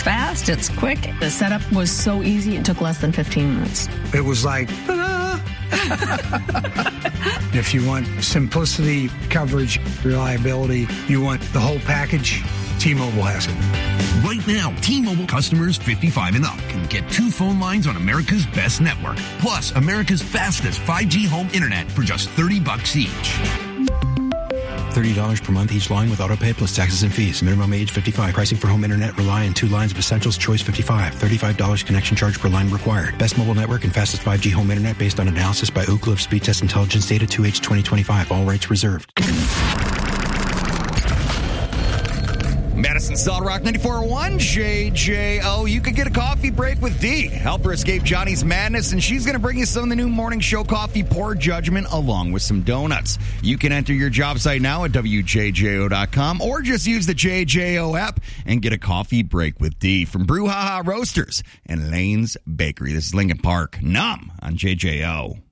fast, it's quick. The setup was so easy, it took less than 15 minutes. It was like, if you want simplicity, coverage, reliability, you want the whole package, T-Mobile has it. Right now, T-Mobile customers 55 and up can get 2 phone lines on America's best network, plus America's fastest 5G home internet for just $30 each. $30 per month each line with autopay plus taxes and fees. Minimum age 55. Pricing for home internet rely on 2 lines of Essentials Choice 55. $35 connection charge per line required. Best mobile network and fastest 5G home internet based on analysis by Ookla of Speed Test Intelligence Data 2H 2025. All rights reserved. Madison Solid Rock 94.1 JJO. You could get a coffee break with Dee. Help her escape Johnny's madness, and she's going to bring you some of the new morning show coffee Poor Judgment along with some donuts. You can enter your job site now at WJJO.com or just use the JJO app and get a coffee break with Dee from Brouhaha Roasters and Lane's Bakery. This is Lincoln Park. Numb on JJO.